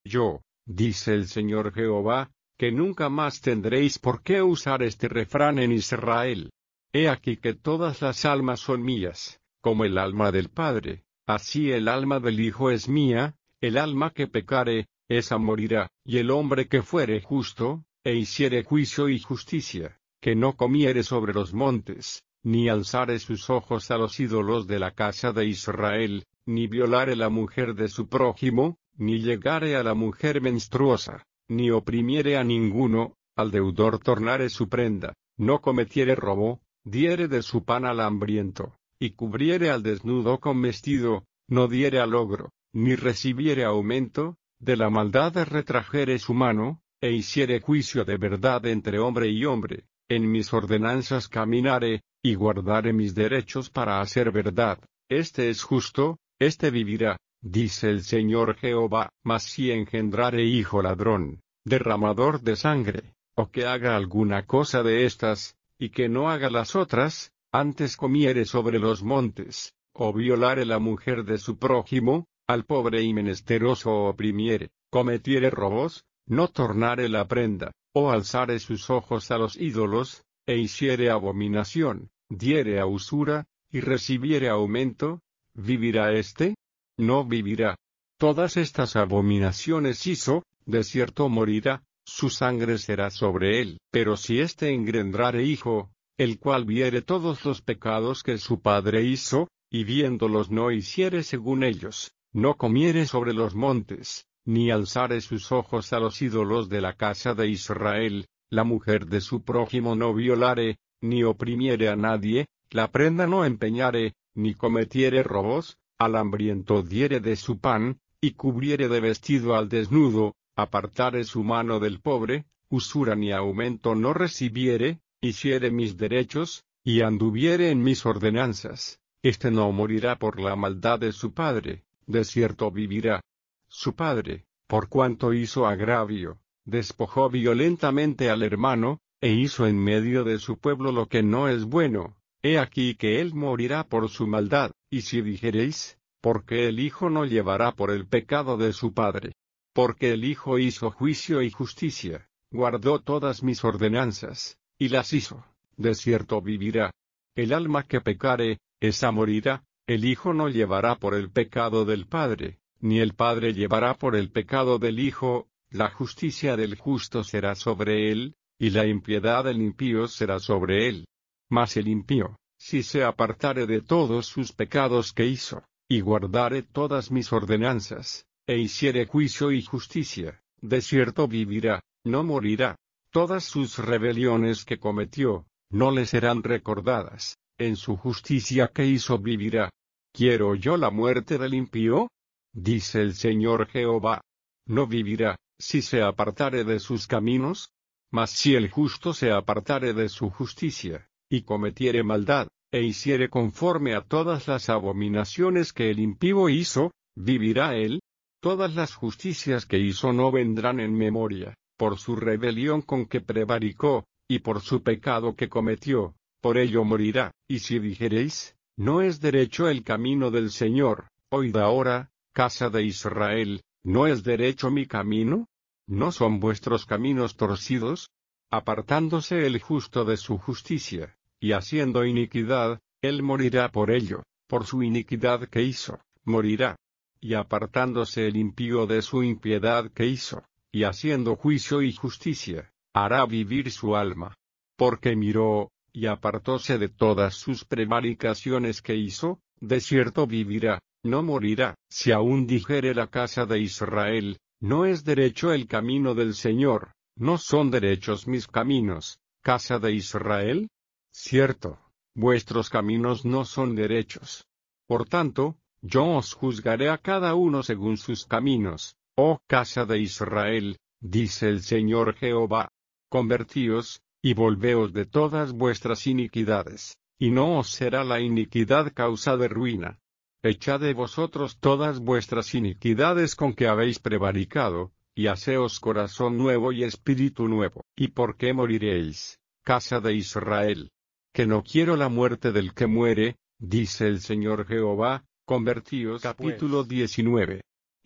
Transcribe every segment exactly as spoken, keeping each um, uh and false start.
Yo, dice el Señor Jehová, que nunca más tendréis por qué usar este refrán en Israel. He aquí que todas las almas son mías, como el alma del Padre, así el alma del Hijo es mía, el alma que pecare, esa morirá, y el hombre que fuere justo, e hiciere juicio y justicia, que no comiere sobre los montes, ni alzare sus ojos a los ídolos de la casa de Israel, ni violare la mujer de su prójimo, ni llegare a la mujer menstruosa, ni oprimiere a ninguno, al deudor tornare su prenda, no cometiere robo, diere de su pan al hambriento, y cubriere al desnudo con vestido, no diere al ogro, ni recibiere aumento, de la maldad retrajere su mano, e hiciere juicio de verdad entre hombre y hombre, en mis ordenanzas caminare, y guardare mis derechos para hacer verdad, este es justo, este vivirá, dice el Señor Jehová. Mas si engendrare hijo ladrón, derramador de sangre, o que haga alguna cosa de estas, y que no haga las otras, antes comiere sobre los montes, o violare la mujer de su prójimo, al pobre y menesteroso oprimiere, cometiere robos, no tornare la prenda, o alzare sus ojos a los ídolos, e hiciere abominación, diere a usura, y recibiere aumento, ¿vivirá éste? No vivirá. Todas estas abominaciones hizo, de cierto morirá, su sangre será sobre él. Pero si éste engendrare hijo, el cual viere todos los pecados que su padre hizo, y viéndolos no hiciere según ellos, no comiere sobre los montes, ni alzare sus ojos a los ídolos de la casa de Israel, la mujer de su prójimo no violare, ni oprimiere a nadie, la prenda no empeñare, ni cometiere robos, al hambriento diere de su pan, y cubriere de vestido al desnudo, apartare su mano del pobre, usura ni aumento no recibiere, hiciere mis derechos, y anduviere en mis ordenanzas, éste no morirá por la maldad de su padre, de cierto vivirá. Su padre, por cuanto hizo agravio, despojó violentamente al hermano, e hizo en medio de su pueblo lo que no es bueno, he aquí que él morirá por su maldad. Y si dijereis, ¿por qué el hijo no llevará por el pecado de su padre? Porque el hijo hizo juicio y justicia, guardó todas mis ordenanzas, y las hizo, de cierto vivirá. El alma que pecare, esa morirá, el hijo no llevará por el pecado del padre, ni el padre llevará por el pecado del hijo, la justicia del justo será sobre él, y la impiedad del impío será sobre él. Mas el impío, si se apartare de todos sus pecados que hizo, y guardare todas mis ordenanzas, e hiciere juicio y justicia, de cierto vivirá, no morirá. Todas sus rebeliones que cometió, no le serán recordadas, en su justicia que hizo vivirá. ¿Quiero yo la muerte del impío? Dice el Señor Jehová. No vivirá, si se apartare de sus caminos. Mas si el justo se apartare de su justicia, y cometiere maldad, e hiciere conforme a todas las abominaciones que el impío hizo, vivirá él. Todas las justicias que hizo no vendrán en memoria, por su rebelión con que prevaricó, y por su pecado que cometió, por ello morirá. Y si dijereis, no es derecho el camino del Señor, oíd ahora, casa de Israel, ¿no es derecho mi camino? ¿No son vuestros caminos torcidos? Apartándose el justo de su justicia, y haciendo iniquidad, él morirá por ello, por su iniquidad que hizo, morirá. Y apartándose el impío de su impiedad que hizo, y haciendo juicio y justicia, hará vivir su alma. Porque miró, y apartóse de todas sus prevaricaciones que hizo, de cierto vivirá, no morirá. Si aún dijere la casa de Israel, no es derecho el camino del Señor, no son derechos mis caminos, casa de Israel. Cierto, vuestros caminos no son derechos. Por tanto, yo os juzgaré a cada uno según sus caminos, oh casa de Israel, dice el Señor Jehová. Convertíos, y volveos de todas vuestras iniquidades, y no os será la iniquidad causa de ruina. Echad de vosotros todas vuestras iniquidades con que habéis prevaricado, y haceos corazón nuevo y espíritu nuevo. ¿Y por qué moriréis, casa de Israel? Que no quiero la muerte del que muere, dice el Señor Jehová. Convertíos. Capítulo diecinueve.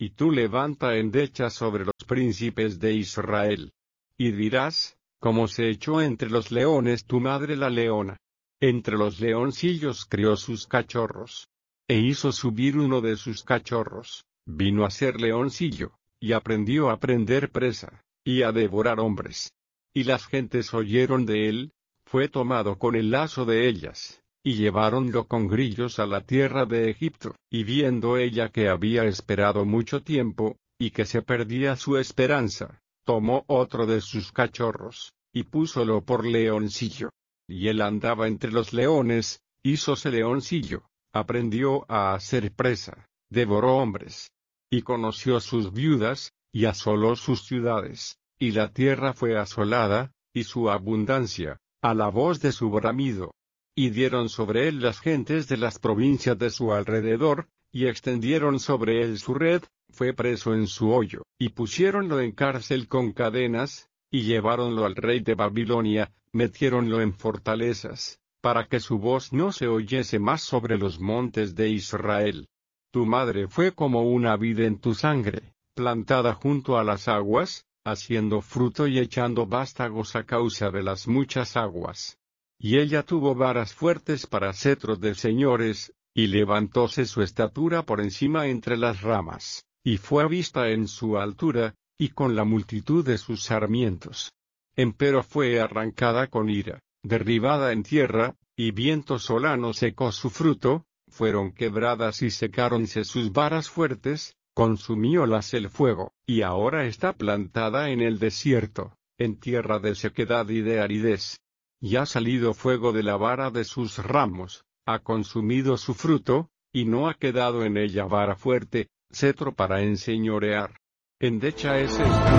y tú levanta endecha sobre los príncipes de Israel. Y dirás, como se echó entre los leones tu madre la leona. Entre los leoncillos crió sus cachorros. E hizo subir uno de sus cachorros, vino a ser leoncillo, y aprendió a prender presa, y a devorar hombres. Y las gentes oyeron de él, fue tomado con el lazo de ellas, y lleváronlo con grillos a la tierra de Egipto. Y viendo ella que había esperado mucho tiempo, y que se perdía su esperanza, tomó otro de sus cachorros, y púsolo por leoncillo. Y él andaba entre los leones, hízose leoncillo, aprendió a hacer presa, devoró hombres. Y conoció sus viudas, y asoló sus ciudades, y la tierra fue asolada, y su abundancia, a la voz de su bramido. Y dieron sobre él las gentes de las provincias de su alrededor, y extendieron sobre él su red, fue preso en su hoyo, y pusiéronlo en cárcel con cadenas, y lleváronlo al rey de Babilonia, metiéronlo en fortalezas, para que su voz no se oyese más sobre los montes de Israel. Tu madre fue como una vid en tu sangre, plantada junto a las aguas, haciendo fruto y echando vástagos a causa de las muchas aguas. Y ella tuvo varas fuertes para cetros de señores, y levantóse su estatura por encima entre las ramas, y fue vista en su altura, y con la multitud de sus sarmientos. Empero fue arrancada con ira, derribada en tierra, y viento solano secó su fruto, fueron quebradas y secáronse sus varas fuertes, consumiólas el fuego, y ahora está plantada en el desierto, en tierra de sequedad y de aridez. Y ha salido fuego de la vara de sus ramos, ha consumido su fruto, y no ha quedado en ella vara fuerte, cetro para enseñorear. Endecha es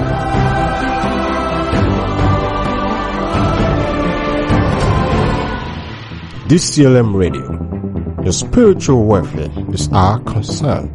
esta. D C L M Radio. Your spiritual welfare is our concern.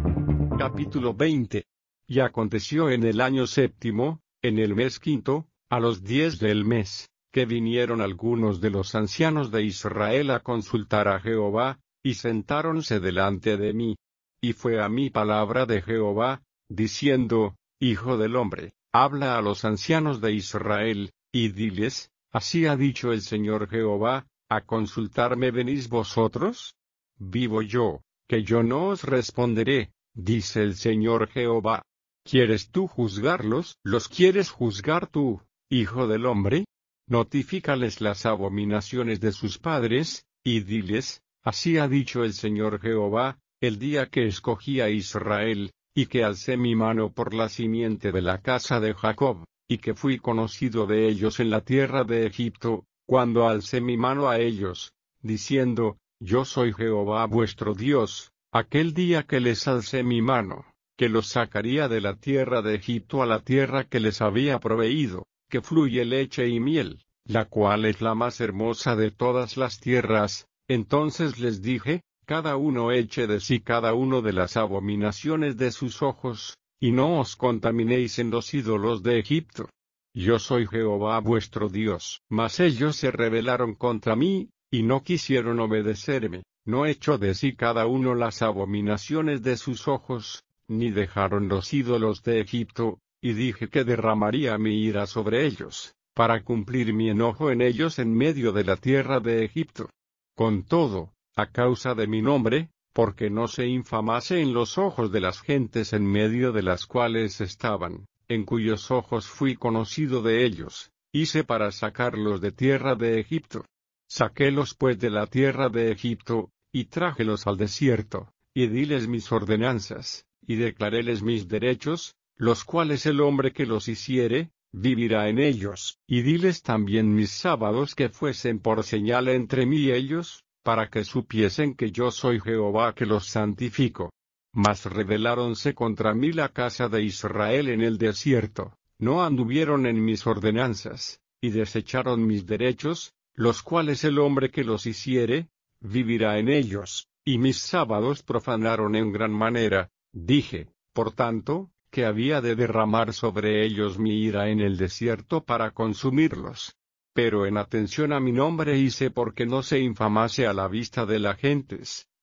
Capítulo veinte. Y aconteció en el año séptimo, en el mes quinto, a los diez del mes, que vinieron algunos de los ancianos de Israel a consultar a Jehová, y sentáronse delante de mí. Y fue a mí palabra de Jehová, diciendo, Hijo del hombre, habla a los ancianos de Israel, y diles, así ha dicho el Señor Jehová, ¿a consultarme venís vosotros? Vivo yo, que yo no os responderé, dice el Señor Jehová. ¿Quieres tú juzgarlos? ¿Los quieres juzgar tú, hijo del hombre? Notifícales las abominaciones de sus padres, y diles, así ha dicho el Señor Jehová, el día que escogí a Israel, y que alcé mi mano por la simiente de la casa de Jacob, y que fui conocido de ellos en la tierra de Egipto, cuando alcé mi mano a ellos, diciendo, yo soy Jehová vuestro Dios, aquel día que les alcé mi mano, que los sacaría de la tierra de Egipto a la tierra que les había proveído, que fluye leche y miel, la cual es la más hermosa de todas las tierras. Entonces les dije, cada uno eche de sí cada uno de las abominaciones de sus ojos, y no os contaminéis en los ídolos de Egipto. Yo soy Jehová vuestro Dios. Mas ellos se rebelaron contra mí, y no quisieron obedecerme, no echó de sí cada uno las abominaciones de sus ojos, ni dejaron los ídolos de Egipto, y dije que derramaría mi ira sobre ellos, para cumplir mi enojo en ellos en medio de la tierra de Egipto. Con todo, a causa de mi nombre, porque no se infamase en los ojos de las gentes en medio de las cuales estaban, en cuyos ojos fui conocido de ellos, hice para sacarlos de tierra de Egipto. Saquélos pues de la tierra de Egipto, y trájelos al desierto, y diles mis ordenanzas, y declaréles mis derechos, los cuales el hombre que los hiciere, vivirá en ellos, y diles también mis sábados que fuesen por señal entre mí y ellos, para que supiesen que yo soy Jehová que los santifico. Mas rebeláronse contra mí la casa de Israel en el desierto, no anduvieron en mis ordenanzas, y desecharon mis derechos, los cuales el hombre que los hiciere, vivirá en ellos, y mis sábados profanaron en gran manera. Dije, por tanto, que había de derramar sobre ellos mi ira en el desierto para consumirlos. Pero en atención a mi nombre hice porque no se infamase a la vista de las gentes,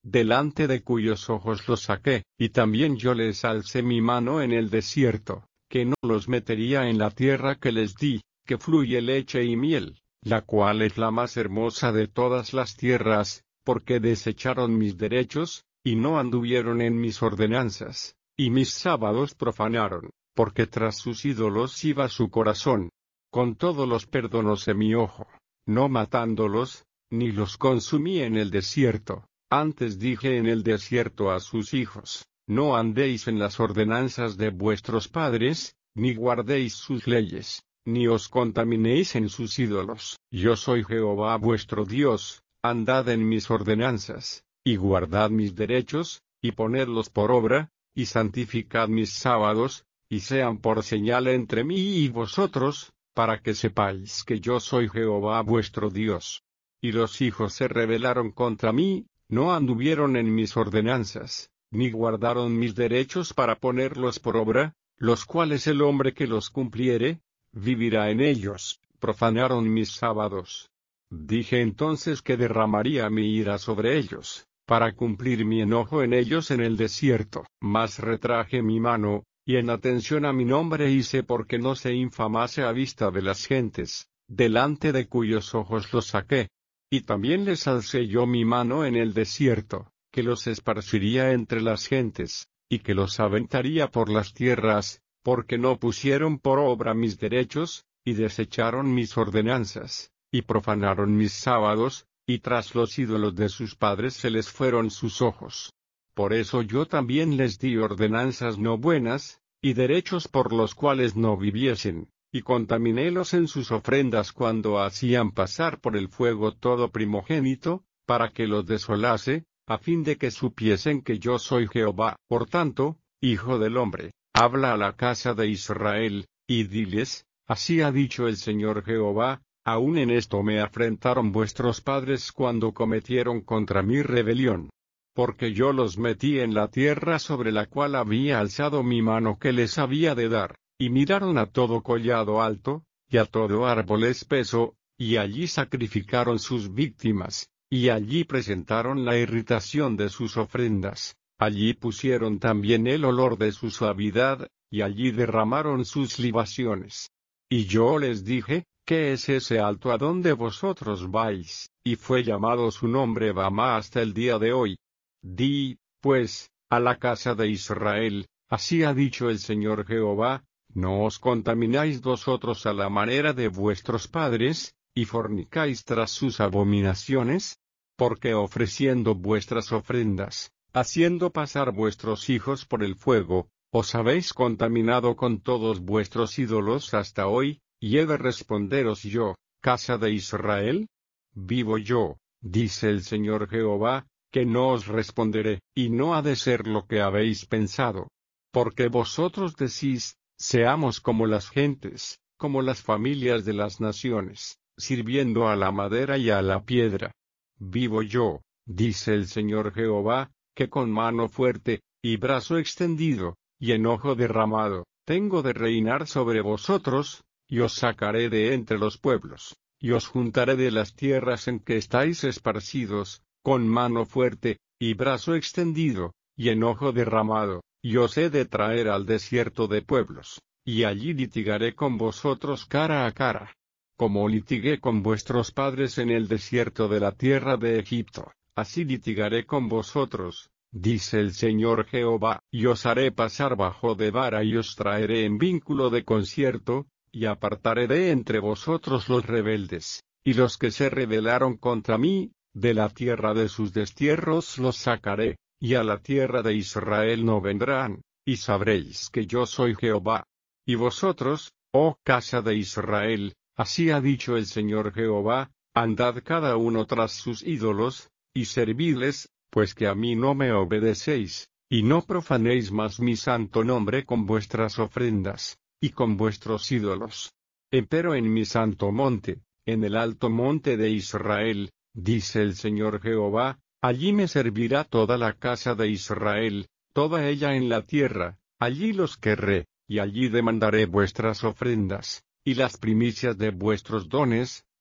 delante de cuyos ojos los saqué, y también yo les alcé mi mano en el desierto, que no los metería en la tierra que les di, que fluye leche y miel, la cual es la más hermosa de todas las tierras, porque desecharon mis derechos, y no anduvieron en mis ordenanzas, y mis sábados profanaron, porque tras sus ídolos iba su corazón. Con todo los perdonos de mi ojo, no matándolos, ni los consumí en el desierto. Antes dije en el desierto a sus hijos, no andéis en las ordenanzas de vuestros padres, ni guardéis sus leyes, ni os contaminéis en sus ídolos. Yo soy Jehová vuestro Dios, andad en mis ordenanzas, y guardad mis derechos, y ponedlos por obra, y santificad mis sábados, y sean por señal entre mí y vosotros, para que sepáis que yo soy Jehová vuestro Dios. Y los hijos se rebelaron contra mí, no anduvieron en mis ordenanzas, ni guardaron mis derechos para ponerlos por obra, los cuales el hombre que los cumpliere, vivirá en ellos. Profanaron mis sábados. Dije entonces que derramaría mi ira sobre ellos, para cumplir mi enojo en ellos en el desierto. Mas retraje mi mano, y en atención a mi nombre hice porque no se infamase a vista de las gentes, delante de cuyos ojos los saqué. Y también les alcé yo mi mano en el desierto, que los esparciría entre las gentes, y que los aventaría por las tierras, porque no pusieron por obra mis derechos, y desecharon mis ordenanzas, y profanaron mis sábados, y tras los ídolos de sus padres se les fueron sus ojos. Por eso yo también les di ordenanzas no buenas, y derechos por los cuales no viviesen, y contaminélos en sus ofrendas cuando hacían pasar por el fuego todo primogénito, para que los desolase, a fin de que supiesen que yo soy Jehová. Por tanto, hijo del hombre, habla a la casa de Israel, y diles, así ha dicho el Señor Jehová, aun en esto me afrentaron vuestros padres cuando cometieron contra mí rebelión. Porque yo los metí en la tierra sobre la cual había alzado mi mano que les había de dar, y miraron a todo collado alto, y a todo árbol espeso, y allí sacrificaron sus víctimas, y allí presentaron la irritación de sus ofrendas, allí pusieron también el olor de su suavidad, y allí derramaron sus libaciones. Y yo les dije, ¿qué es ese alto a donde vosotros vais? Y fue llamado su nombre Bamá hasta el día de hoy. Di, pues, a la casa de Israel, así ha dicho el Señor Jehová, no os contamináis vosotros a la manera de vuestros padres, y fornicáis tras sus abominaciones, porque ofreciendo vuestras ofrendas, haciendo pasar vuestros hijos por el fuego, os habéis contaminado con todos vuestros ídolos hasta hoy, y he de responderos yo, casa de Israel, vivo yo, dice el Señor Jehová, que no os responderé, y no ha de ser lo que habéis pensado. Porque vosotros decís, seamos como las gentes, como las familias de las naciones, sirviendo a la madera y a la piedra. Vivo yo, dice el Señor Jehová, que con mano fuerte, y brazo extendido, y enojo derramado, tengo de reinar sobre vosotros, y os sacaré de entre los pueblos, y os juntaré de las tierras en que estáis esparcidos, con mano fuerte, y brazo extendido, y enojo derramado, y os he de traer al desierto de pueblos, y allí litigaré con vosotros cara a cara. Como litigué con vuestros padres en el desierto de la tierra de Egipto, así litigaré con vosotros, dice el Señor Jehová, y os haré pasar bajo de vara y os traeré en vínculo de concierto, y apartaré de entre vosotros los rebeldes, y los que se rebelaron contra mí, de la tierra de sus destierros los sacaré, y a la tierra de Israel no vendrán, y sabréis que yo soy Jehová. Y vosotros, oh casa de Israel, así ha dicho el Señor Jehová, andad cada uno tras sus ídolos, y servidles, pues que a mí no me obedecéis, y no profanéis más mi santo nombre con vuestras ofrendas, y con vuestros ídolos. Empero en mi santo monte, en el alto monte de Israel, dice el Señor Jehová, allí me servirá toda la casa de Israel, toda ella en la tierra, allí los querré, y allí demandaré vuestras ofrendas, y las primicias de vuestros dones,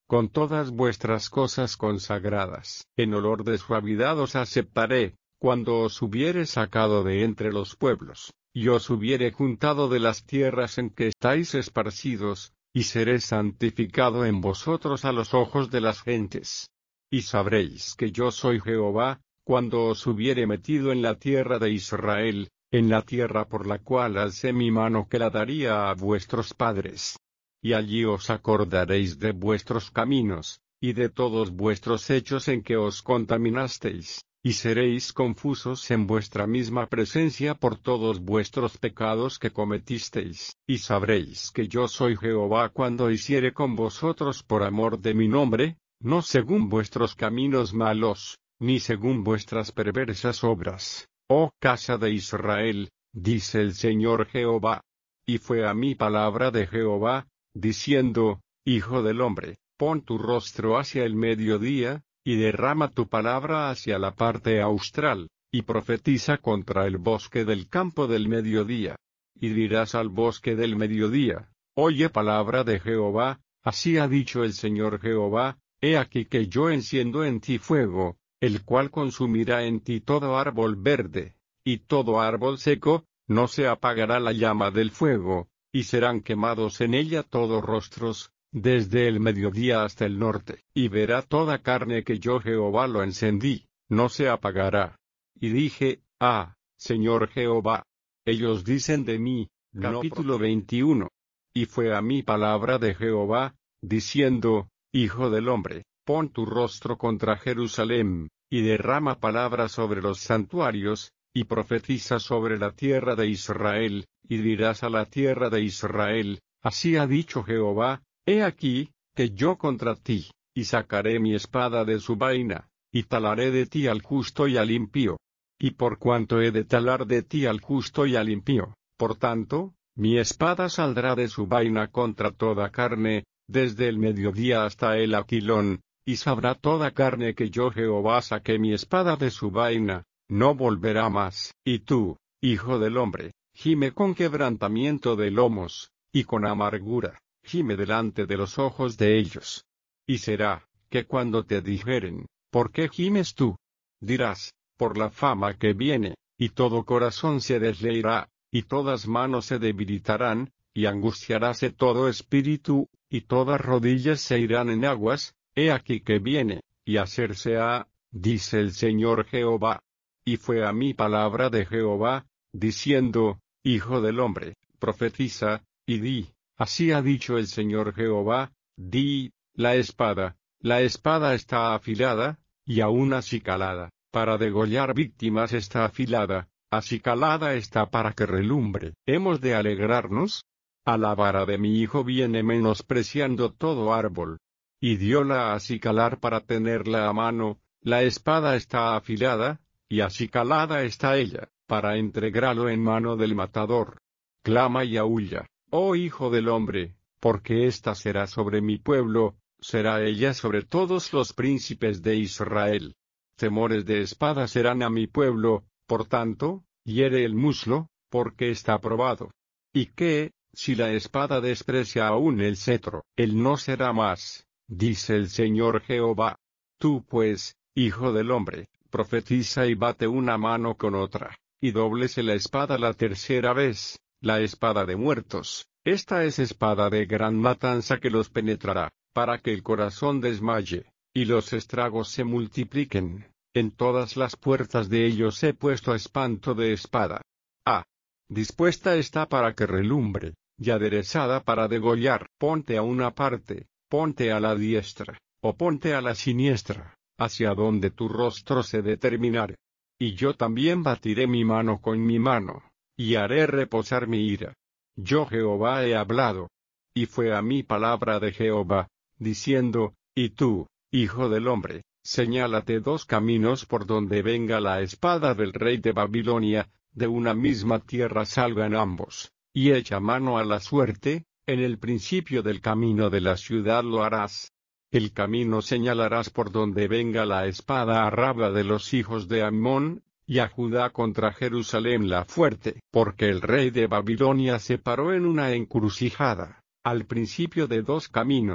con todas vuestras cosas consagradas. En olor de suavidad os aceptaré, cuando os hubiere sacado de entre los pueblos, y os hubiere juntado de las tierras en que estáis esparcidos, y seré santificado en vosotros a los ojos de las gentes. Y sabréis que yo soy Jehová, cuando os hubiere metido en la tierra de Israel, en la tierra por la cual alcé mi mano que la daría a vuestros padres. Y allí os acordaréis de vuestros caminos, y de todos vuestros hechos en que os contaminasteis, y seréis confusos en vuestra misma presencia por todos vuestros pecados que cometisteis. Y sabréis que yo soy Jehová cuando hiciere con vosotros por amor de mi nombre, no según vuestros caminos malos, ni según vuestras perversas obras, oh casa de Israel, dice el Señor Jehová. Y fue a mí palabra de Jehová, diciendo, Hijo del hombre, pon tu rostro hacia el mediodía, y derrama tu palabra hacia la parte austral, y profetiza contra el bosque del campo del mediodía. Y dirás al bosque del mediodía, oye palabra de Jehová, así ha dicho el Señor Jehová, he aquí que yo enciendo en ti fuego, el cual consumirá en ti todo árbol verde, y todo árbol seco, no se apagará la llama del fuego, y serán quemados en ella todos rostros, desde el mediodía hasta el norte. Y verá toda carne que yo Jehová lo encendí, no se apagará. Y dije, ah, Señor Jehová. Ellos dicen de mí, capítulo veintiuno. Y fue a mí palabra de Jehová, diciendo, Hijo del hombre, pon tu rostro contra Jerusalén, y derrama palabra sobre los santuarios, y profetiza sobre la tierra de Israel, y dirás a la tierra de Israel, así ha dicho Jehová, he aquí, que yo contra ti, y sacaré mi espada de su vaina, y talaré de ti al justo y al impío. Y por cuanto he de talar de ti al justo y al impío, por tanto, mi espada saldrá de su vaina contra toda carne, desde el mediodía hasta el aquilón, y sabrá toda carne que yo Jehová saqué mi espada de su vaina, no volverá más. Y tú, hijo del hombre, gime con quebrantamiento de lomos, y con amargura, gime delante de los ojos de ellos. Y será, que cuando te dijeren, ¿por qué gimes tú? Dirás, por la fama que viene, y todo corazón se desleerá, y todas manos se debilitarán, y angustiaráse todo espíritu, y todas rodillas se irán en aguas, he aquí que viene, y hacerse ha, dice el Señor Jehová. Y fue a mí palabra de Jehová, diciendo, Hijo del hombre, profetiza, y di, así ha dicho el Señor Jehová, di, la espada, la espada está afilada, y aún acicalada, para degollar víctimas está afilada, acicalada está para que relumbre. ¿Hemos de alegrarnos? A la vara de mi hijo viene menospreciando todo árbol. Y dióla a acicalar para tenerla a mano, la espada está afilada, y acicalada está ella, para entregarlo en mano del matador. Clama y aúlla, oh hijo del hombre, porque ésta será sobre mi pueblo, será ella sobre todos los príncipes de Israel. Temores de espada serán a mi pueblo, por tanto, hiere el muslo, porque está probado. ¿Y qué, si la espada desprecia aún el cetro? Él no será más, dice el Señor Jehová. Tú pues, hijo del hombre, profetiza y bate una mano con otra, y dóblese la espada la tercera vez, la espada de muertos. Esta es espada de gran matanza que los penetrará, para que el corazón desmaye, y los estragos se multipliquen. En todas las puertas de ellos he puesto espanto de espada. Ah, dispuesta está para que relumbre, y aderezada para degollar. Ponte a una parte, ponte a la diestra, o ponte a la siniestra, hacia donde tu rostro se determinare. Y yo también batiré mi mano con mi mano, y haré reposar mi ira. Yo Jehová he hablado. Y fue a mí palabra de Jehová, diciendo, y tú, hijo del hombre, señálate dos caminos por donde venga la espada del rey de Babilonia, de una misma tierra salgan ambos, y echa mano a la suerte, en el principio del camino de la ciudad lo harás. El camino señalarás por donde venga la espada a Rabba de los hijos de Ammón, y a Judá contra Jerusalén la fuerte, porque el rey de Babilonia se paró en una encrucijada, al principio de dos caminos,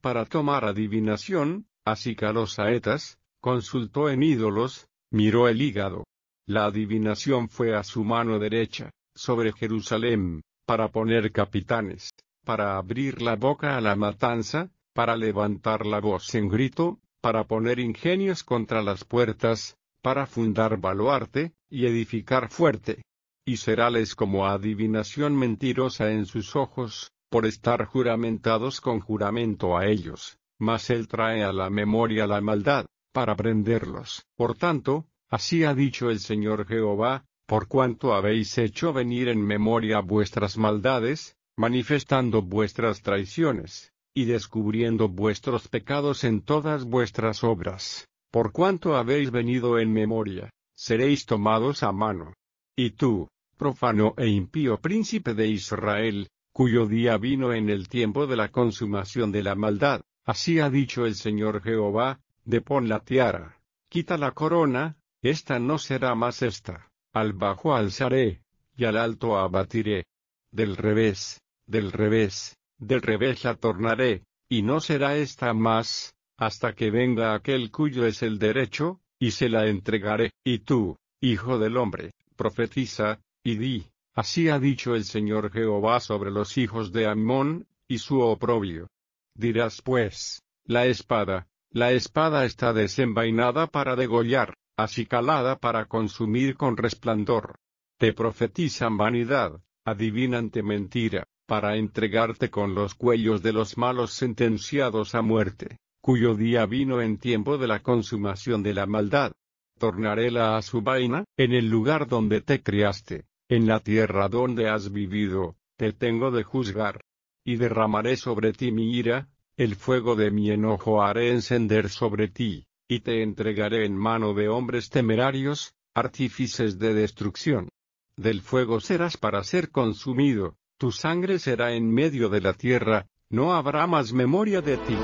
para tomar adivinación, acicaló los saetas, consultó en ídolos, miró el hígado. La adivinación fue a su mano derecha, sobre Jerusalén, para poner capitanes, para abrir la boca a la matanza, para levantar la voz en grito, para poner ingenios contra las puertas, para fundar baluarte, y edificar fuerte. Y seráles como adivinación mentirosa en sus ojos, por estar juramentados con juramento a ellos, mas él trae a la memoria la maldad, para prenderlos. Por tanto, así ha dicho el Señor Jehová, por cuanto habéis hecho venir en memoria vuestras maldades, manifestando vuestras traiciones, y descubriendo vuestros pecados en todas vuestras obras, por cuanto habéis venido en memoria, seréis tomados a mano. Y tú, profano e impío príncipe de Israel, cuyo día vino en el tiempo de la consumación de la maldad, así ha dicho el Señor Jehová, depón la tiara, quita la corona, esta no será más esta, al bajo alzaré, y al alto abatiré. Del revés, del revés, del revés la tornaré, y no será esta más, hasta que venga aquel cuyo es el derecho, y se la entregaré. Y tú, hijo del hombre, profetiza, y di, así ha dicho el Señor Jehová sobre los hijos de Ammón, y su oprobio. Dirás pues, la espada, la espada está desenvainada para degollar, acicalada para consumir con resplandor. Te profetizan vanidad, adivinante mentira, para entregarte con los cuellos de los malos sentenciados a muerte, cuyo día vino en tiempo de la consumación de la maldad. Tornaréla a su vaina, en el lugar donde te criaste, en la tierra donde has vivido, te tengo de juzgar. Y derramaré sobre ti mi ira, el fuego de mi enojo haré encender sobre ti, y te entregaré en mano de hombres temerarios, artífices de destrucción. Del fuego serás para ser consumido, tu sangre será en medio de la tierra, no habrá más memoria de ti.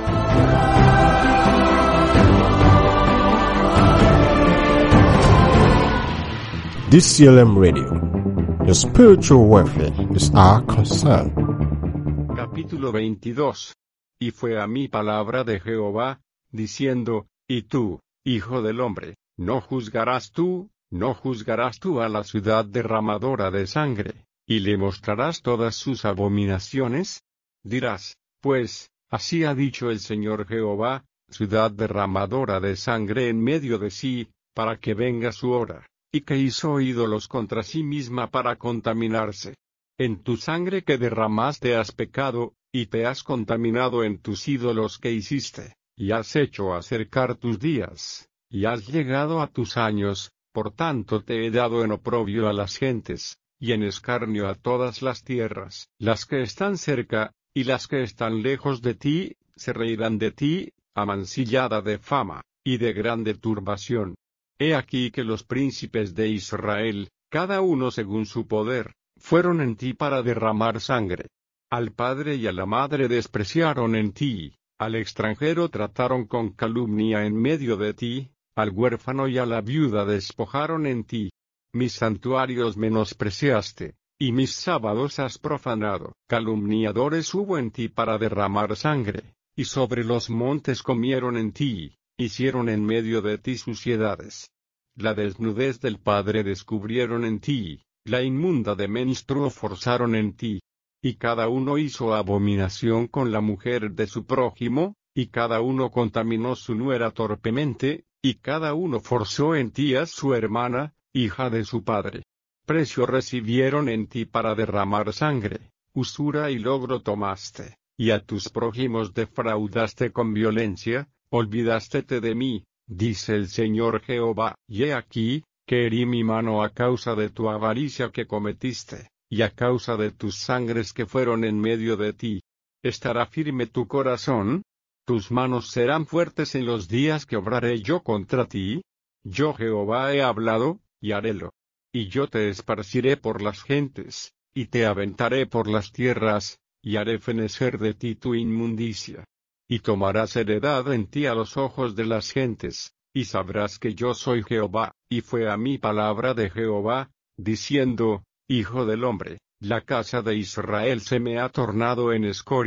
D C L M Radio. Your spiritual welfare is our concern. Capítulo veintidós. Y fue a mí palabra de Jehová, diciendo, y tú, hijo del hombre, no juzgarás tú, no juzgarás tú a la ciudad derramadora de sangre, y le mostrarás todas sus abominaciones. Dirás, pues, así ha dicho el Señor Jehová, ciudad derramadora de sangre en medio de sí, para que venga su hora, y que hizo ídolos contra sí misma para contaminarse. En tu sangre que derramaste has pecado, y te has contaminado en tus ídolos que hiciste, y has hecho acercar tus días, y has llegado a tus años, por tanto te he dado en oprobio a las gentes, y en escarnio a todas las tierras. Las que están cerca, y las que están lejos de ti, se reirán de ti, amancillada de fama, y de grande turbación. He aquí que los príncipes de Israel, cada uno según su poder, fueron en ti para derramar sangre. Al padre y a la madre despreciaron en ti, al extranjero trataron con calumnia en medio de ti, al huérfano y a la viuda despojaron en ti. Mis santuarios menospreciaste, y mis sábados has profanado. Calumniadores hubo en ti para derramar sangre, y sobre los montes comieron en ti, hicieron en medio de ti suciedades. La desnudez del padre descubrieron en ti, la inmunda de menstruo forzaron en ti. Y cada uno hizo abominación con la mujer de su prójimo, y cada uno contaminó su nuera torpemente, y cada uno forzó en ti a su hermana, hija de su padre. Precio recibieron en ti para derramar sangre, usura y logro tomaste, y a tus prójimos defraudaste con violencia, olvidástete de mí, dice el Señor Jehová. Y he aquí, que herí mi mano a causa de tu avaricia que cometiste, y a causa de tus sangres que fueron en medio de ti. ¿Estará firme tu corazón? ¿Tus manos serán fuertes en los días que obraré yo contra ti? Yo Jehová he hablado, y harélo. Y yo te esparciré por las gentes, y te aventaré por las tierras, y haré fenecer de ti tu inmundicia. Y tomarás heredad en ti a los ojos de las gentes, y sabrás que yo soy Jehová. Y fue a mí palabra de Jehová, diciendo, Hijo del hombre, la casa de Israel se me ha tornado en escoria,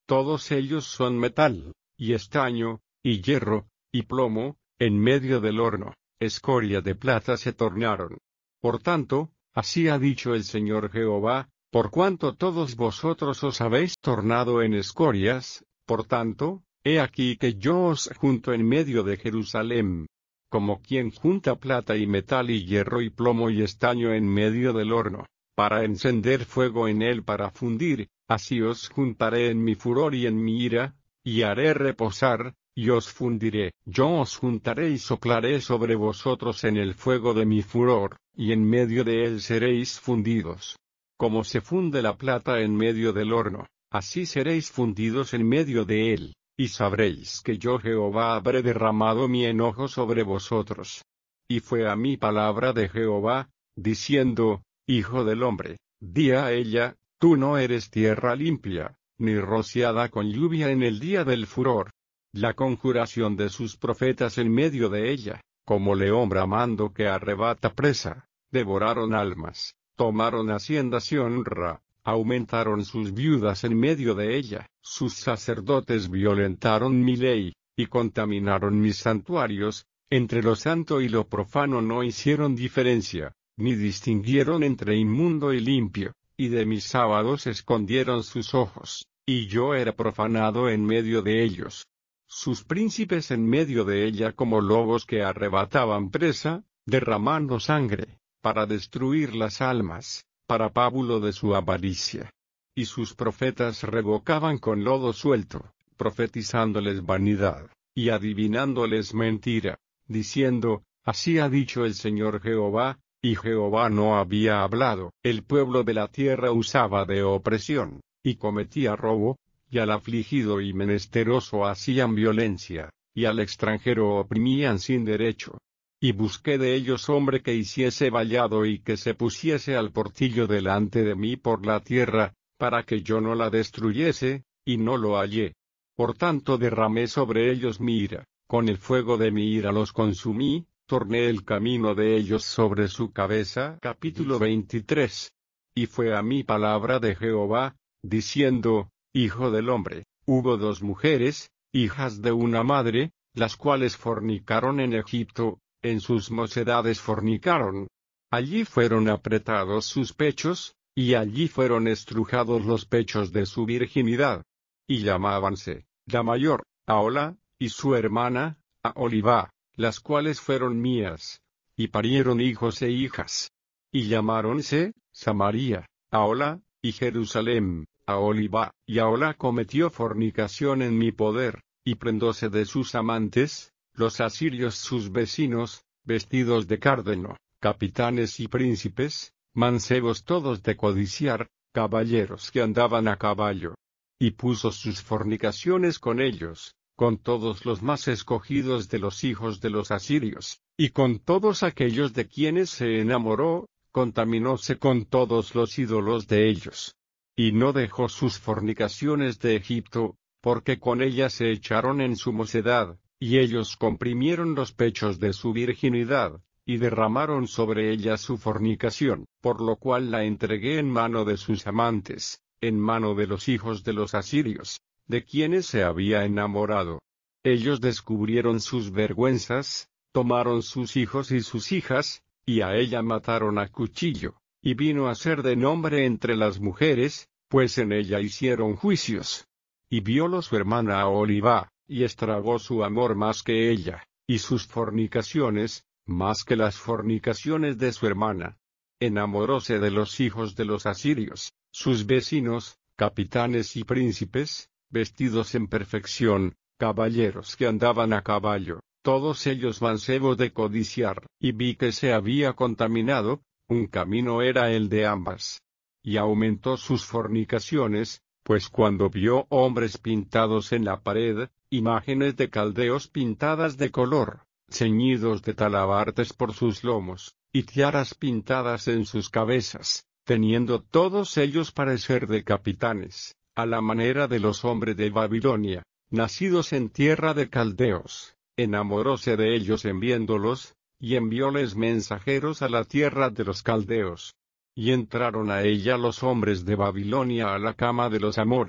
todos ellos son metal, y estaño, y hierro, y plomo, en medio del horno, escoria de plata se tornaron. Por tanto, así ha dicho el Señor Jehová, por cuanto todos vosotros os habéis tornado en escorias, por tanto, he aquí que yo os junto en medio de Jerusalén, como quien junta plata y metal y hierro y plomo y estaño en medio del horno, para encender fuego en él para fundir, así os juntaré en mi furor y en mi ira, y haré reposar, y os fundiré. Yo os juntaré y soplaré sobre vosotros en el fuego de mi furor, y en medio de él seréis fundidos. Como se funde la plata en medio del horno, así seréis fundidos en medio de él, y sabréis que yo Jehová habré derramado mi enojo sobre vosotros. Y fue a mí palabra de Jehová, diciendo, Hijo del hombre, di a ella, tú no eres tierra limpia, ni rociada con lluvia en el día del furor. La conjuración de sus profetas en medio de ella, como león bramando que arrebata presa, devoraron almas, tomaron haciendas y honra, aumentaron sus viudas en medio de ella, sus sacerdotes violentaron mi ley, y contaminaron mis santuarios, entre lo santo y lo profano no hicieron diferencia, ni distinguieron entre inmundo y limpio, y de mis sábados escondieron sus ojos, y yo era profanado en medio de ellos. Sus príncipes en medio de ella como lobos que arrebataban presa, derramando sangre, para destruir las almas, para pábulo de su avaricia. Y sus profetas revocaban con lodo suelto, profetizándoles vanidad, y adivinándoles mentira, diciendo, así ha dicho el Señor Jehová, y Jehová no había hablado. El pueblo de la tierra usaba de opresión, y cometía robo, y al afligido y menesteroso hacían violencia, y al extranjero oprimían sin derecho. Y busqué de ellos hombre que hiciese vallado y que se pusiese al portillo delante de mí por la tierra, para que yo no la destruyese, y no lo hallé. Por tanto derramé sobre ellos mi ira, con el fuego de mi ira los consumí, torné el camino de ellos sobre su cabeza. Capítulo veintitrés. Y fue a mí palabra de Jehová, diciendo, Hijo del hombre, hubo dos mujeres, hijas de una madre, las cuales fornicaron en Egipto, en sus mocedades fornicaron. Allí fueron apretados sus pechos, y allí fueron estrujados los pechos de su virginidad. Y llamábanse, la mayor, Ahola, y su hermana, Aholibá, las cuales fueron mías, y parieron hijos e hijas. Y llamáronse, Samaria, Ahola, y Jerusalén, Aholibá. Y Ahola cometió fornicación en mi poder, y prendóse de sus amantes, los asirios sus vecinos, vestidos de cárdeno, capitanes y príncipes, mancebos todos de codiciar, caballeros que andaban a caballo. Y puso sus fornicaciones con ellos, con todos los más escogidos de los hijos de los asirios, y con todos aquellos de quienes se enamoró, contaminóse con todos los ídolos de ellos. Y no dejó sus fornicaciones de Egipto, porque con ellas se echaron en su mocedad, y ellos comprimieron los pechos de su virginidad, y derramaron sobre ella su fornicación, por lo cual la entregué en mano de sus amantes, en mano de los hijos de los asirios, de quienes se había enamorado. Ellos descubrieron sus vergüenzas, tomaron sus hijos y sus hijas, y a ella mataron a cuchillo, y vino a ser de nombre entre las mujeres, pues en ella hicieron juicios. Y viólo su hermana Aholibá, y estragó su amor más que ella, y sus fornicaciones, más que las fornicaciones de su hermana. Enamoróse de los hijos de los asirios, sus vecinos, capitanes y príncipes, vestidos en perfección, caballeros que andaban a caballo, todos ellos mancebos de codiciar, y vi que se había contaminado, un camino era el de ambas. Y aumentó sus fornicaciones, pues cuando vio hombres pintados en la pared, imágenes de caldeos pintadas de color, ceñidos de talabartes por sus lomos, y tiaras pintadas en sus cabezas, teniendo todos ellos parecer de capitanes, a la manera de los hombres de Babilonia, nacidos en tierra de caldeos, enamoróse de ellos en viéndolos, y envióles mensajeros a la tierra de los caldeos. Y entraron a ella los hombres de Babilonia a la cama de los amores,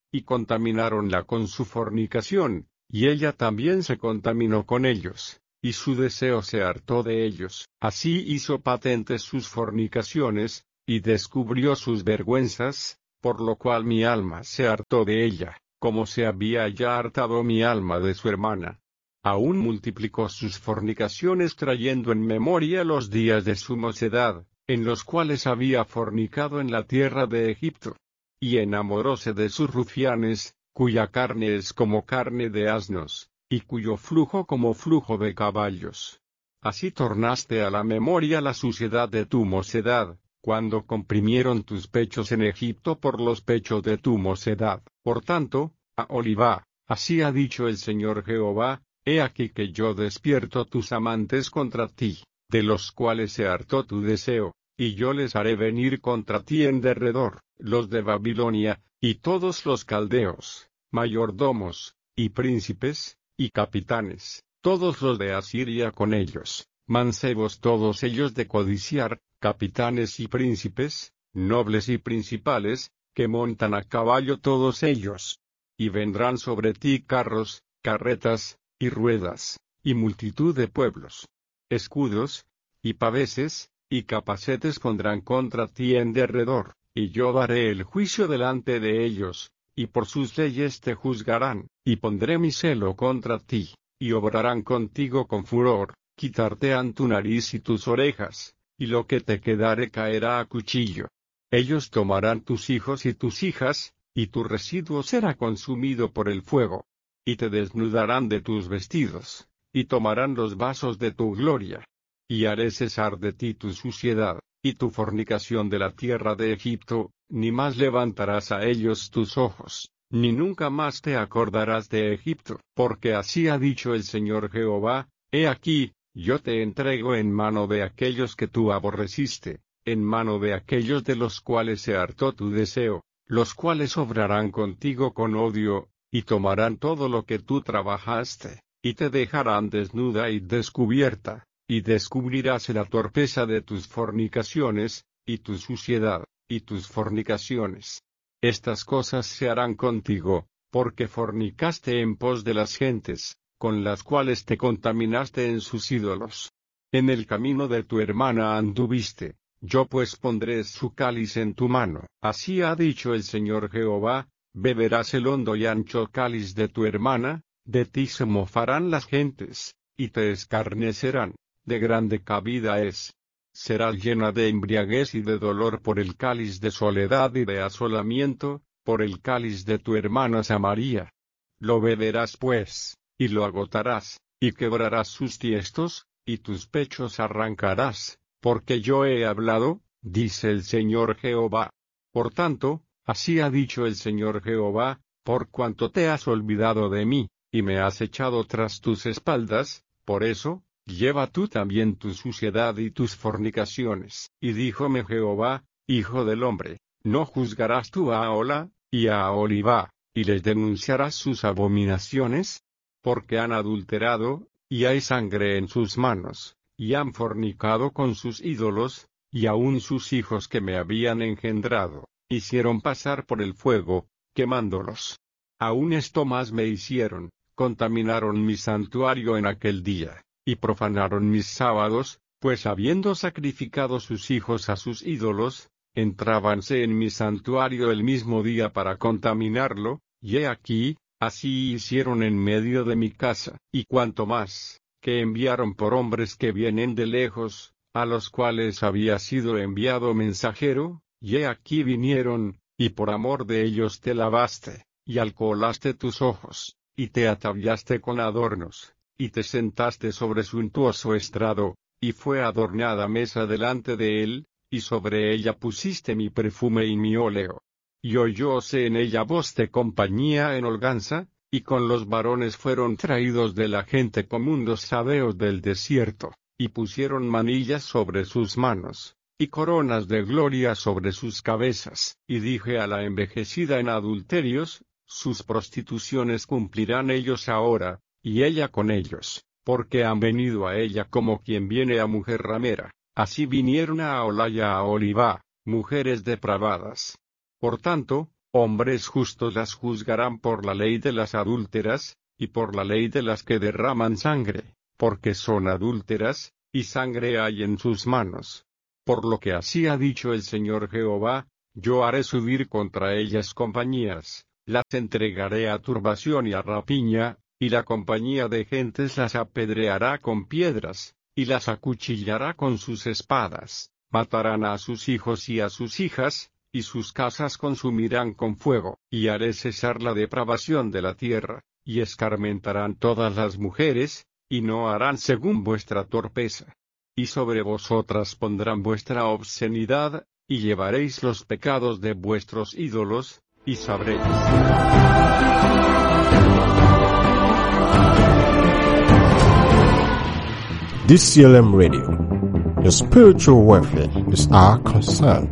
y contamináronla con su fornicación, y ella también se contaminó con ellos, y su deseo se hartó de ellos. Así hizo patentes sus fornicaciones, y descubrió sus vergüenzas, por lo cual mi alma se hartó de ella, como se había ya hartado mi alma de su hermana. Aún multiplicó sus fornicaciones trayendo en memoria los días de su mocedad, en los cuales había fornicado en la tierra de Egipto. Y enamoróse de sus rufianes, cuya carne es como carne de asnos, y cuyo flujo como flujo de caballos. Así tornaste a la memoria la suciedad de tu mocedad, cuando comprimieron tus pechos en Egipto por los pechos de tu mocedad. Por tanto, Aholibah, así ha dicho el Señor Jehová, he aquí que yo despierto tus amantes contra ti, de los cuales se hartó tu deseo, y yo les haré venir contra ti en derredor, los de Babilonia, y todos los caldeos, mayordomos, y príncipes, y capitanes, todos los de Asiria con ellos, mancebos todos ellos de codiciar, capitanes y príncipes, nobles y principales, que montan a caballo todos ellos. Y vendrán sobre ti carros, carretas, y ruedas, y multitud de pueblos. Escudos, y paveses, y capacetes pondrán contra ti en derredor, y yo daré el juicio delante de ellos, y por sus leyes te juzgarán, y pondré mi celo contra ti, y obrarán contigo con furor, quitartean tu nariz y tus orejas, y lo que te quedare caerá a cuchillo. Ellos tomarán tus hijos y tus hijas, y tu residuo será consumido por el fuego. Y te desnudarán de tus vestidos, y tomarán los vasos de tu gloria. Y haré cesar de ti tu suciedad, y tu fornicación de la tierra de Egipto, ni más levantarás a ellos tus ojos, ni nunca más te acordarás de Egipto. Porque así ha dicho el Señor Jehová, he aquí, yo te entrego en mano de aquellos que tú aborreciste, en mano de aquellos de los cuales se hartó tu deseo, los cuales obrarán contigo con odio, y tomarán todo lo que tú trabajaste, y te dejarán desnuda y descubierta, y descubrirás la torpeza de tus fornicaciones, y tu suciedad, y tus fornicaciones. Estas cosas se harán contigo, porque fornicaste en pos de las gentes, con las cuales te contaminaste en sus ídolos. En el camino de tu hermana anduviste, yo pues pondré su cáliz en tu mano. Así ha dicho el Señor Jehová, beberás el hondo y ancho cáliz de tu hermana, de ti se mofarán las gentes, y te escarnecerán, de grande cabida es. Serás llena de embriaguez y de dolor por el cáliz de soledad y de asolamiento, por el cáliz de tu hermana Samaria. Lo beberás pues, y lo agotarás, y quebrarás sus tiestos, y tus pechos arrancarás, porque yo he hablado, dice el Señor Jehová. Por tanto, así ha dicho el Señor Jehová, por cuanto te has olvidado de mí, y me has echado tras tus espaldas, por eso, lleva tú también tu suciedad y tus fornicaciones. Y díjome Jehová, hijo del hombre, ¿no juzgarás tú a Ahola, y a Aholibah, y les denunciarás sus abominaciones? Porque han adulterado, y hay sangre en sus manos, y han fornicado con sus ídolos, y aun sus hijos que me habían engendrado, hicieron pasar por el fuego, quemándolos. Aún esto más me hicieron, contaminaron mi santuario en aquel día, y profanaron mis sábados, pues habiendo sacrificado sus hijos a sus ídolos, entrábanse en mi santuario el mismo día para contaminarlo, y he aquí, así hicieron en medio de mi casa. Y cuanto más, que enviaron por hombres que vienen de lejos, a los cuales había sido enviado mensajero, y he aquí vinieron, y por amor de ellos te lavaste, y alcoholaste tus ojos, y te ataviaste con adornos, y te sentaste sobre suntuoso estrado, y fue adornada mesa delante de él, y sobre ella pusiste mi perfume y mi óleo. Y oyóse en ella voz de compañía en holganza, y con los varones fueron traídos de la gente común los sabeos del desierto, y pusieron manillas sobre sus manos, y coronas de gloria sobre sus cabezas. Y dije a la envejecida en adulterios, sus prostituciones cumplirán ellos ahora, y ella con ellos, porque han venido a ella como quien viene a mujer ramera. Así vinieron a Ahola y a Aholibah, mujeres depravadas. Por tanto, Hombres justos las juzgarán por la ley de las adúlteras, y por la ley de las que derraman sangre, porque son adúlteras, y sangre hay en sus manos. Por lo que así ha dicho el Señor Jehová, yo haré subir contra ellas compañías, las entregaré a turbación y a rapiña, y la compañía de gentes las apedreará con piedras, y las acuchillará con sus espadas, matarán a sus hijos y a sus hijas, y sus casas consumirán con fuego, y haré cesar la depravación de la tierra, y escarmentarán todas las mujeres, y no harán según vuestra torpeza. Y sobre vosotras pondrán vuestra obscenidad, y llevaréis los pecados de vuestros ídolos, y sabréis. D C L M Radio. Your spiritual welfare is our concern.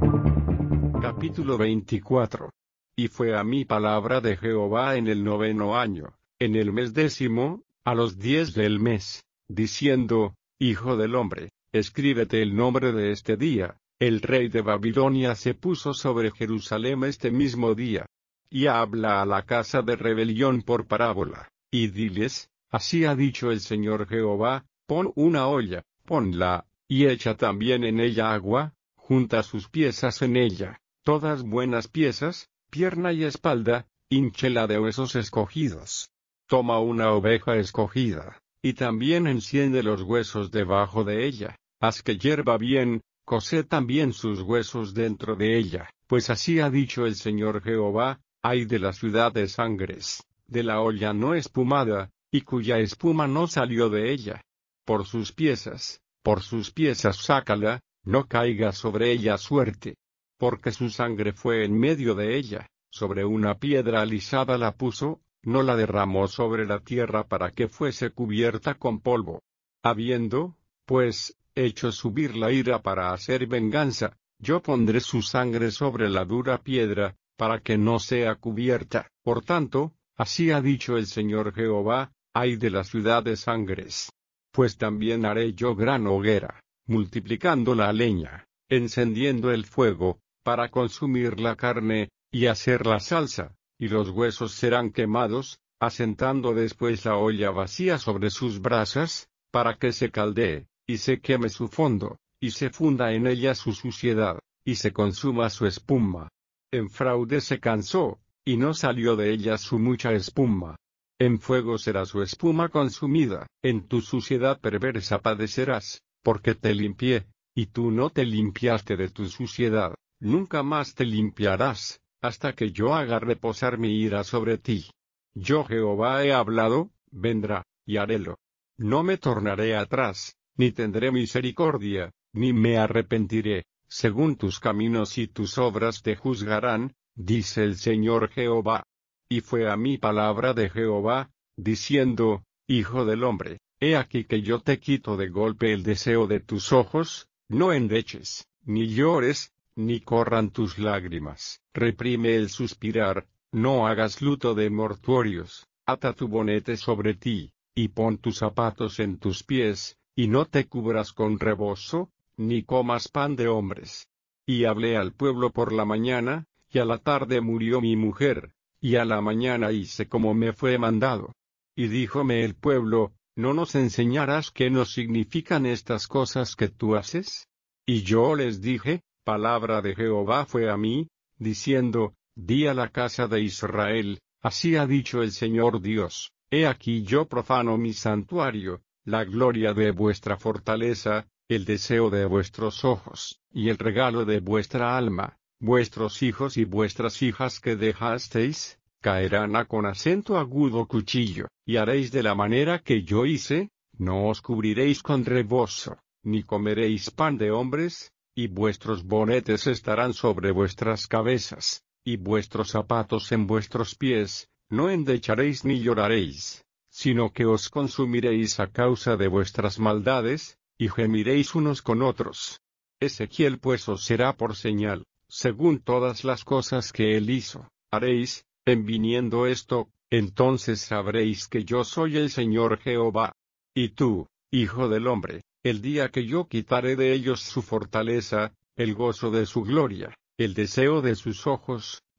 Capítulo veinticuatro. Y fue a mí palabra de Jehová en el noveno año, en el mes décimo, a los diez del mes, diciendo, Hijo del hombre, escríbete el nombre de este día. El rey de Babilonia se puso sobre Jerusalén este mismo día. Y habla a la casa de rebelión por parábola, y diles, así ha dicho el Señor Jehová, pon una olla, ponla, y echa también en ella agua, junta sus piezas en ella, todas buenas piezas, pierna y espalda, hínchela de huesos escogidos. Toma una oveja escogida, y también enciende los huesos debajo de ella, haz que hierva bien, coced también sus huesos dentro de ella, pues así ha dicho el Señor Jehová, ay de la ciudad de sangres, de la olla no espumada, y cuya espuma no salió de ella. Por sus piezas, por sus piezas sácala, no caiga sobre ella suerte. Porque su sangre fue en medio de ella, sobre una piedra alisada la puso, no la derramó sobre la tierra para que fuese cubierta con polvo. Habiendo, pues, hecho subir la ira para hacer venganza, yo pondré su sangre sobre la dura piedra, para que no sea cubierta. Por tanto, así ha dicho el Señor Jehová, ay de la ciudad de sangres. Pues también haré yo gran hoguera, multiplicando la leña, encendiendo el fuego, para consumir la carne, y hacer la salsa, y los huesos serán quemados, asentando después la olla vacía sobre sus brasas, para que se caldee, y se queme su fondo, y se funda en ella su suciedad, y se consuma su espuma. En fraude se cansó, y no salió de ella su mucha espuma. En fuego será su espuma consumida, en tu suciedad perversa padecerás, porque te limpié, y tú no te limpiaste de tu suciedad, nunca más te limpiarás, hasta que yo haga reposar mi ira sobre ti. Yo Jehová he hablado, vendrá, y harélo. No me tornaré atrás, ni tendré misericordia, ni me arrepentiré, según tus caminos y tus obras te juzgarán, dice el Señor Jehová. Y fue a mí palabra de Jehová, diciendo, Hijo del hombre, he aquí que yo te quito de golpe el deseo de tus ojos, no endeches, ni llores, ni corran tus lágrimas, reprime el suspirar, no hagas luto de mortuorios, ata tu bonete sobre ti, y pon tus zapatos en tus pies, y no te cubras con rebozo, ni comas pan de hombres. Y hablé al pueblo por la mañana, y a la tarde murió mi mujer, y a la mañana hice como me fue mandado. Y díjome el pueblo, ¿no nos enseñarás qué nos significan estas cosas que tú haces? Y yo les dije, palabra de Jehová fue a mí, diciendo, di a la casa de Israel, así ha dicho el Señor Dios, he aquí yo profano mi santuario, la gloria de vuestra fortaleza, el deseo de vuestros ojos, y el regalo de vuestra alma. Vuestros hijos y vuestras hijas que dejasteis, caerán a con acento agudo cuchillo, y haréis de la manera que yo hice, no os cubriréis con rebozo, ni comeréis pan de hombres, y vuestros bonetes estarán sobre vuestras cabezas, y vuestros zapatos en vuestros pies, no endecharéis ni lloraréis, sino que os consumiréis a causa de vuestras maldades, y gemiréis unos con otros. Ezequiel pues os será por señal. Según todas las cosas que él hizo, haréis, en viniendo esto, entonces sabréis que yo soy el Señor Jehová. Y tú, hijo del hombre, el día que yo quitaré de ellos su fortaleza, el gozo de su gloria, el deseo de sus ojos,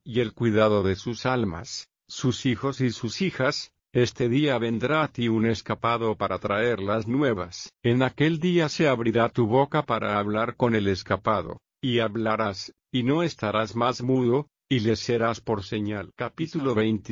y el cuidado de sus almas, sus hijos y sus hijas. Este día vendrá a ti un escapado para traer las nuevas. En aquel día se abrirá tu boca para hablar con el escapado, y hablarás, y no estarás más mudo, y le serás por señal. Capítulo veinte.